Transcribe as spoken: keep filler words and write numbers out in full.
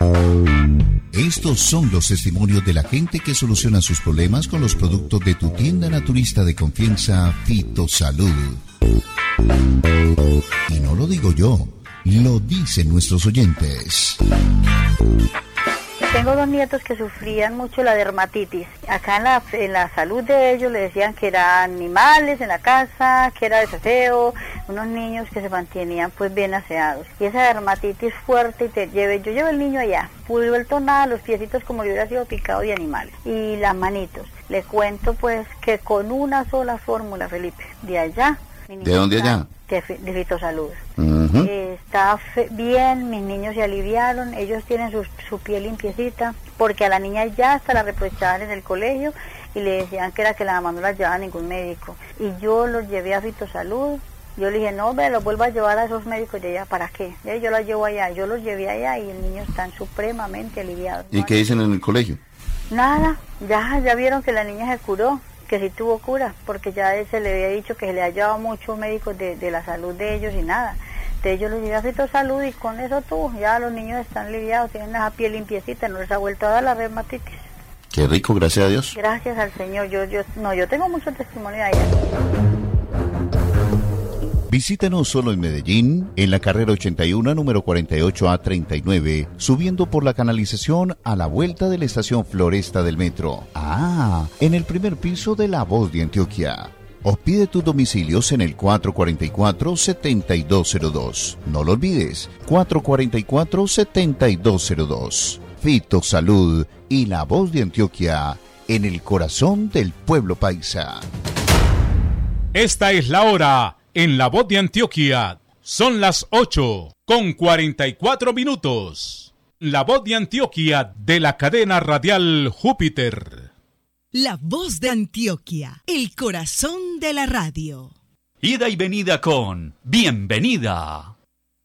Estos son los testimonios de la gente que soluciona sus problemas con los productos de tu tienda naturista de confianza, Fitosalud. Y no lo digo yo, lo dicen nuestros oyentes. Tengo dos nietos que sufrían mucho la dermatitis. Acá en la, en la salud de ellos le decían que eran animales en la casa, que era desaseo, unos niños que se mantenían pues bien aseados. Y esa dermatitis fuerte, y te lleve, yo llevo el niño allá, pude vuelto nada, los piecitos como si hubiera sido picado de animales. Y las manitos. Le cuento pues que con una sola fórmula, Felipe, de allá. ¿De dónde allá? De, de Fitosalud. Uh-huh. Eh, está fe, bien, mis niños se aliviaron, ellos tienen su, su piel limpiecita, porque a la niña ya hasta la reprochaban en el colegio y le decían que era que la mamá no la llevaba a ningún médico. Y yo los llevé a Fitosalud, yo le dije, no, me los vuelvo a llevar a esos médicos de allá, ¿para qué? Y yo los llevo allá, yo los llevé allá y el niño están supremamente aliviados. ¿Y qué dicen en el colegio? Nada, ya, ya vieron que la niña se curó, que sí tuvo cura, porque ya se le había dicho que se le ha llevado muchos médicos de, de la salud de ellos y nada. Entonces yo los llevé a Fitosalud y con eso tú, ya los niños están aliviados, tienen esa piel limpiecita, no les ha vuelto a dar la dermatitis. Qué rico, gracias a Dios. Gracias al Señor, yo, yo, no, yo tengo mucho testimonio ahí. Visítanos solo en Medellín, en la carrera ochenta y uno, número cuarenta y ocho A treinta y nueve, subiendo por la canalización a la vuelta de la estación Floresta del metro. Ah, en el primer piso de La Voz de Antioquia. O pide tus domicilios en el cuatro cuatro cuatro, siete dos cero dos. No lo olvides, cuatro cuatro cuatro, siete dos cero dos. Fitosalud y La Voz de Antioquia, en el corazón del pueblo paisa. Esta es la hora en La Voz de Antioquia. Son las ocho con cuarenta y cuatro minutos. La Voz de Antioquia de la cadena radial Júpiter. La Voz de Antioquia, el corazón de la radio. Ida y venida con Bienvenida.